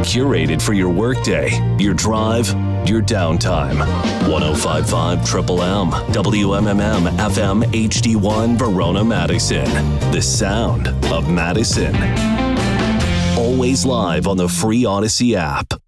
Curated for your workday, your drive, your downtime. 105.5 Triple M, WMMM FM HD1 Verona, Madison. The sound of Madison. Always live on the free Odyssey app.